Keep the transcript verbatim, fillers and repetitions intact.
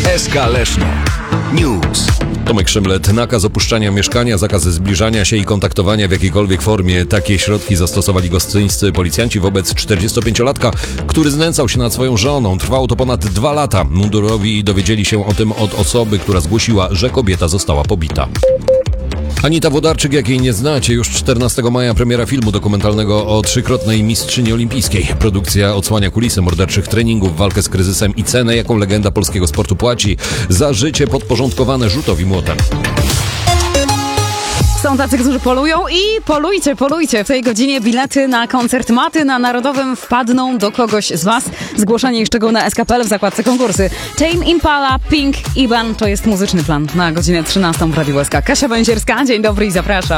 S K Leszno. News. Tomek Szymlet. Nakaz opuszczania mieszkania, zakaz zbliżania się i kontaktowania w jakiejkolwiek formie. Takie środki zastosowali gostyńscy policjanci wobec czterdziestopięciolatka, który znęcał się nad swoją żoną. Trwało to ponad dwa lata. Mundurowi dowiedzieli się o tym od osoby, która zgłosiła, że kobieta została pobita. Anita Włodarczyk, jakiej nie znacie, już czternastego maja premiera filmu dokumentalnego o trzykrotnej mistrzyni olimpijskiej. Produkcja odsłania kulisy morderczych treningów, walkę z kryzysem i cenę, jaką legenda polskiego sportu płaci za życie podporządkowane rzutowi młotem. Są tacy, którzy polują i polujcie, polujcie. W tej godzinie bilety na koncert Maty na Narodowym wpadną do kogoś z Was. Zgłoszenie i szczegóły na S K kropka P L w zakładce konkursy. Tame Impala, Pink, Iban to jest muzyczny plan na godzinę trzynastą w Radiu S K. Kasia Bęzierska, dzień dobry i zapraszam.